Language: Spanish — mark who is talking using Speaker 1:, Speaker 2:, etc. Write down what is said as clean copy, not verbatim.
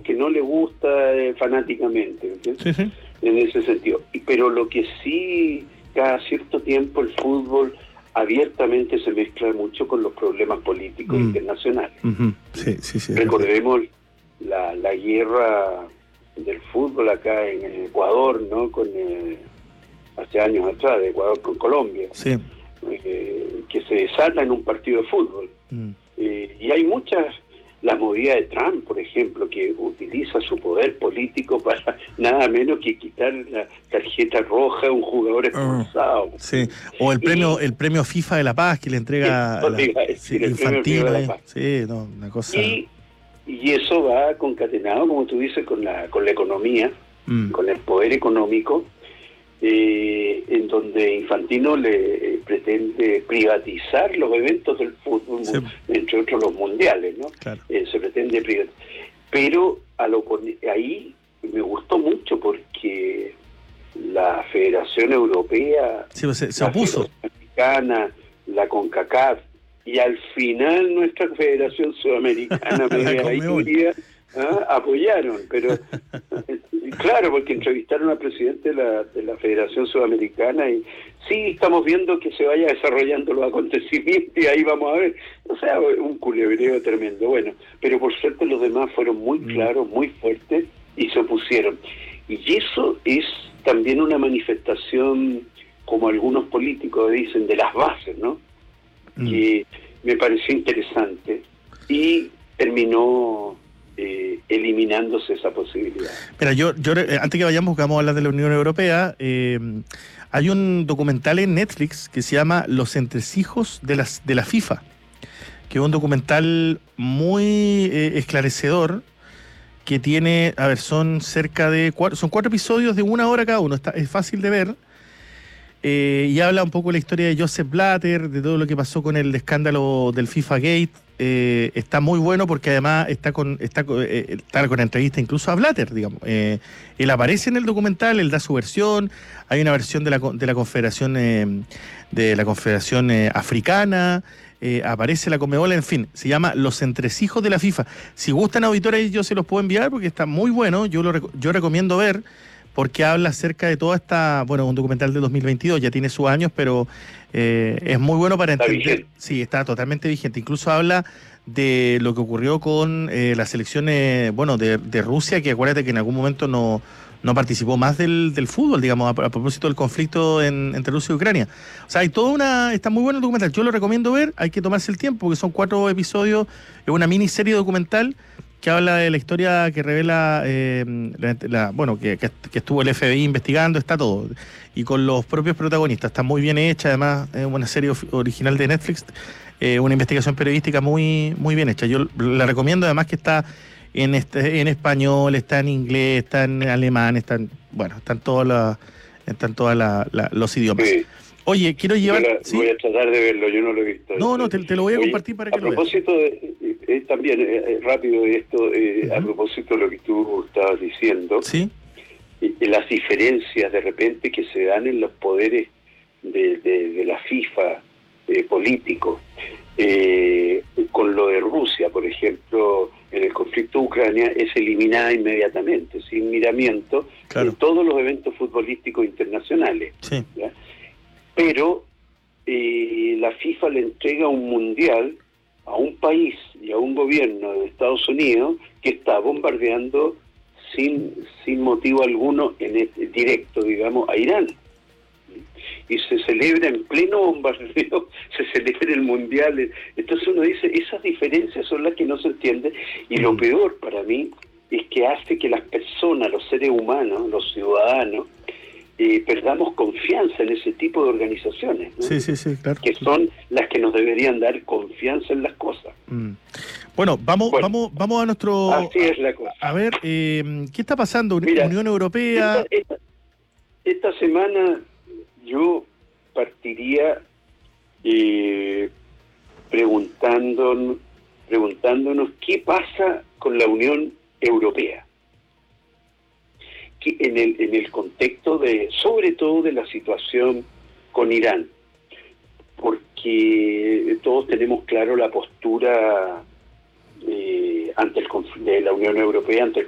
Speaker 1: que no le gusta fanáticamente, ¿entiendes?
Speaker 2: Sí.
Speaker 1: En ese sentido. Pero lo que sí, cada cierto tiempo el fútbol abiertamente se mezcla mucho con los problemas políticos internacionales.
Speaker 2: Sí,
Speaker 1: recordemos la guerra del fútbol acá en Ecuador, ¿no? Hace años atrás, de Ecuador con Colombia, que se desata en un partido de fútbol. Y hay la movida de Trump, por ejemplo, que utiliza su poder político para nada menos que quitar la tarjeta roja a un jugador expulsado.
Speaker 2: O el premio FIFA de la Paz que le entrega Infantino.
Speaker 1: De la Paz.
Speaker 2: Una cosa.
Speaker 1: Y eso va concatenado, como tú dices, con la economía, con el poder económico, en donde Infantino le pretende privatizar los eventos del fútbol, entre otros los mundiales, ¿no?
Speaker 2: Claro.
Speaker 1: Se pretende privatizar. Pero ahí me gustó mucho porque la Federación Europea,
Speaker 2: se opuso.
Speaker 1: La Americana, la CONCACAF, y al final nuestra Federación Sudamericana, media mayoría, apoyaron, pero claro, porque entrevistaron al presidente de la Federación Sudamericana y sí, estamos viendo que se vaya desarrollando los acontecimientos y ahí vamos a ver, o sea, un culebreo tremendo. Bueno, pero por suerte los demás fueron muy claros, muy fuertes y se opusieron. Y eso es también una manifestación, como algunos políticos dicen, de las bases, ¿no? Que me pareció interesante y terminó eliminándose esa posibilidad.
Speaker 2: Mira, yo antes que vamos a hablar de la Unión Europea, hay un documental en Netflix que se llama Los entresijos de la FIFA, que es un documental muy esclarecedor, que tiene, son cerca de 4 episodios de 1 hora cada uno, es fácil de ver. Y habla un poco de la historia de Joseph Blatter, de todo lo que pasó con el escándalo del FIFA Gate. Está muy bueno porque además está con entrevista incluso a Blatter, digamos. Él aparece en el documental, él da su versión. Hay una versión de la Confederación Africana. Aparece la Conmebol, en fin, se llama Los entresijos de la FIFA. Si gustan, auditores, yo se los puedo enviar porque está muy bueno. Yo recomiendo ver, porque habla acerca de toda esta, un documental de 2022, ya tiene sus años, pero es muy bueno para entender. Vigente. Sí, está totalmente vigente. Incluso habla de lo que ocurrió con las selecciones, de Rusia, que acuérdate que en algún momento no participó más del fútbol, digamos, a propósito del conflicto entre Rusia y Ucrania. O sea, está muy bueno el documental. Yo lo recomiendo ver, hay que tomarse el tiempo, porque son 4 episodios, es una miniserie documental que habla de la historia que revela, que estuvo el FBI investigando, está todo. Y con los propios protagonistas, está muy bien hecha, además es una serie original de Netflix, una investigación periodística muy, muy bien hecha. Yo la recomiendo, además que está en español, está en inglés, está en alemán, están todos los idiomas. Sí. Oye, quiero llevar...
Speaker 1: Voy a tratar de verlo, yo no lo he visto.
Speaker 2: No, te lo voy a compartir para que lo veas.
Speaker 1: A propósito también, rápido de esto, a propósito de lo que tú estabas diciendo,
Speaker 2: ¿sí?
Speaker 1: Las diferencias de repente que se dan en los poderes de la FIFA políticos, con lo de Rusia, por ejemplo, en el conflicto de Ucrania, es eliminada inmediatamente, sin miramiento, en todos los eventos futbolísticos internacionales.
Speaker 2: Sí.
Speaker 1: ¿Ya? Pero la FIFA le entrega un mundial a un país y a un gobierno de Estados Unidos que está bombardeando sin motivo alguno directo, digamos, a Irán. Y se celebra en pleno bombardeo, se celebra el mundial. Entonces uno dice, esas diferencias son las que no se entienden, y lo peor para mí es que hace que las personas, los seres humanos, los ciudadanos, perdamos confianza en ese tipo de organizaciones, ¿no?
Speaker 2: Sí, claro.
Speaker 1: Que son las que nos deberían dar confianza en las cosas.
Speaker 2: Bueno, vamos a nuestro...
Speaker 1: Así es la cosa.
Speaker 2: A ver, ¿qué está pasando?
Speaker 1: Mira,
Speaker 2: Unión Europea...
Speaker 1: Esta semana yo partiría preguntándonos qué pasa con la Unión Europea, que en el contexto sobre todo de la situación con Irán, porque todos tenemos claro la postura ante de la Unión Europea ante el